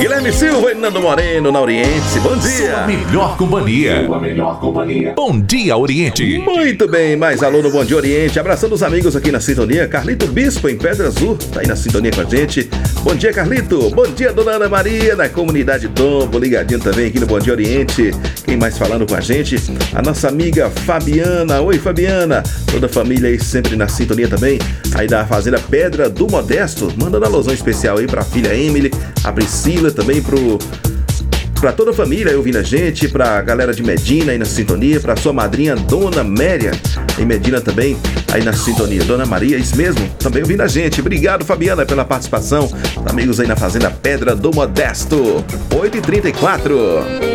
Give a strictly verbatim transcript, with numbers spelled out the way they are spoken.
Guilherme Silva e Nando Moreno na Oriente. Bom dia. Sua melhor companhia. Sua melhor companhia. Bom dia, Oriente. Muito bem, mais alô no Bom Dia Oriente. Abraçando os amigos aqui na sintonia. Carlito Bispo em Pedra Azul, tá aí na sintonia com a gente. Bom dia, Carlito. Bom dia, dona Ana Maria, da comunidade Tombo, ligadinho também aqui no Bom Dia Oriente. Quem mais falando com a gente? A nossa amiga Fabiana. Oi, Fabiana. Toda a família aí sempre na sintonia também. Aí da Fazenda Pedra do Modesto. Mandando alusão especial aí pra filha Emily, a Priscila, também pro... pra toda a família aí ouvindo a gente, pra galera de Medina aí na sintonia, pra sua madrinha Dona Méria em Medina também aí na sintonia. Dona Maria, isso mesmo, também ouvindo a gente. Obrigado, Fabiana, pela participação. Amigos aí na Fazenda Pedra do Modesto. oito e trinta e quatro.